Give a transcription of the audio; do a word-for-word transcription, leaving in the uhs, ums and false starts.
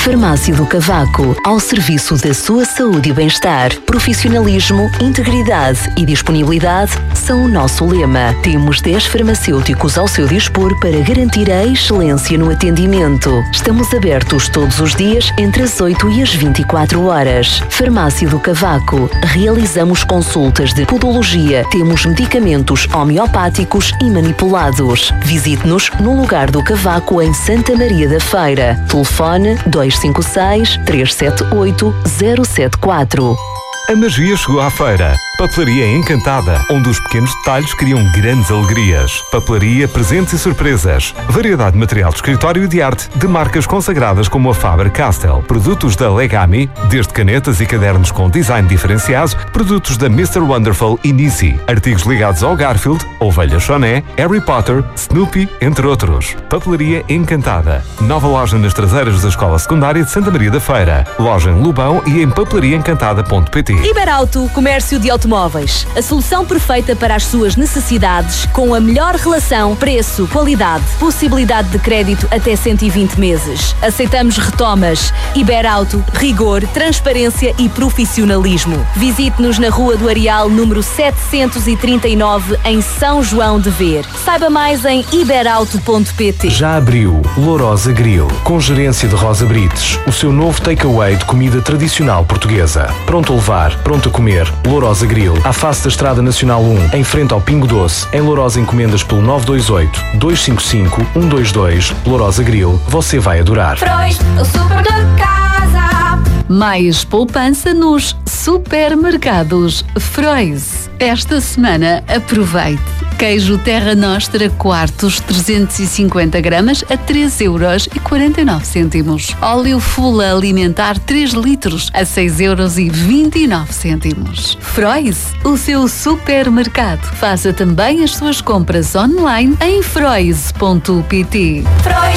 Farmácia do Cavaco, ao serviço da sua saúde e bem-estar. Profissionalismo, integridade e disponibilidade são o nosso lema. Temos dez farmacêuticos ao seu dispor para garantir a excelência no atendimento. Estamos abertos todos os dias entre as oito e as vinte e quatro horas. Farmácia do Cavaco. Realizamos consultas de podologia. Temos medicamentos homeopáticos e manipulados. Visite-nos no Lugar do Cavaco, em Santa Maria da Feira. Telefone dois cinco seis, três sete oito, zero sete quatro. A magia chegou à feira. Papelaria Encantada, onde os pequenos detalhes criam grandes alegrias. Papelaria, presentes e surpresas. Variedade de material de escritório e de arte de marcas consagradas como a Faber-Castell. Produtos da Legami, desde canetas e cadernos com design diferenciado, produtos da mister Wonderful e Nisi. Artigos ligados ao Garfield, Ovelha Choné, Harry Potter, Snoopy, entre outros. Papelaria Encantada. Nova loja nas traseiras da Escola Secundária de Santa Maria da Feira. Loja em Lobão e em papelaria encantada ponto pt. Iberauto, comércio de automóveis. A solução perfeita para as suas necessidades, com a melhor relação preço-qualidade. Possibilidade de crédito até cento e vinte meses. Aceitamos retomas. Iberauto, rigor, transparência e profissionalismo. Visite-nos na Rua do Areal, número setecentos e trinta e nove, em São João de Ver. Saiba mais em iberauto ponto pt. Já abriu Lourosa Grill, com gerência de Rosa Brites, o seu novo takeaway de comida tradicional portuguesa. Pronto a levar, pronto a comer. Lourosa Grill, à face da Estrada Nacional um, em frente ao Pingo Doce. Em Lourosa encomendas pelo nove dois oito, dois cinco cinco, um dois dois. Lourosa Grill, você vai adorar. Frois, o super da casa. Mais poupança nos supermercados Frois. Esta semana aproveite. Queijo Terra Nostra quartos trezentos e cinquenta gramas a três euros e quarenta e nove cêntimos. Óleo Fula Alimentar três litros a seis euros e vinte e nove cêntimos. Frois, o seu supermercado. Faça também as suas compras online em frois ponto pt. Frois.